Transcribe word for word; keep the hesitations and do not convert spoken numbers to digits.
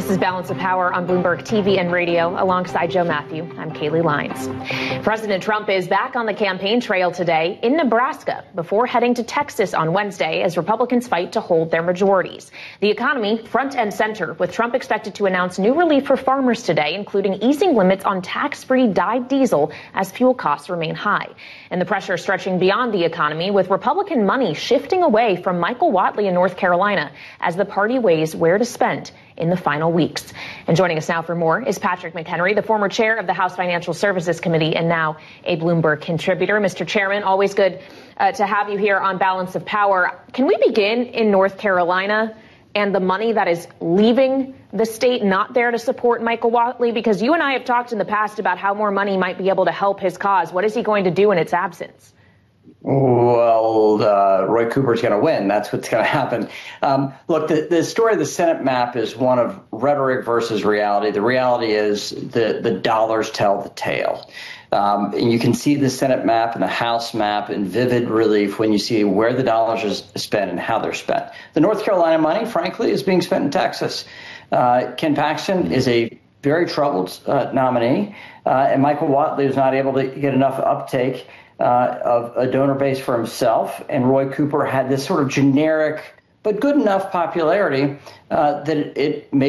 This is Balance of Power on Bloomberg T V and radio. Alongside Joe Matthew, I'm Kaylee Lyons. President Trump is back on the campaign trail today in Nebraska before heading to Texas on Wednesday as Republicans fight to hold their majorities. The economy front and center, with Trump expected to announce new relief for farmers today, including easing limits on tax-free dyed diesel as fuel costs remain high. And the pressure stretching beyond the economy, with Republican money shifting away from Michael Whatley in North Carolina as the party weighs where to spend in the final weeks. And joining us now for more is Patrick McHenry, the former chair of the House Financial Services Committee and now a Bloomberg contributor. Mister Chairman, always good uh, to have you here on Balance of Power. Can we begin in North Carolina and the money that is leaving the state, not there to support Michael Whatley? Because you and I have talked in the past about how more money might be able to help his cause. What is he going to do in its absence? Well, uh, Roy Cooper's going to win. That's what's going to happen. Um, look, the, the story of the Senate map is one of rhetoric versus reality. The reality is the, the dollars tell the tale. Um, and you can see the Senate map and the House map in vivid relief when you see where the dollars are spent and how they're spent. The North Carolina money, frankly, is being spent in Texas. Uh, Ken Paxton is a very troubled uh, nominee, uh, and Michael Whatley is not able to get enough uptake Uh, of a donor base for himself, and Roy Cooper had this sort of generic but good enough popularity uh, that it, it made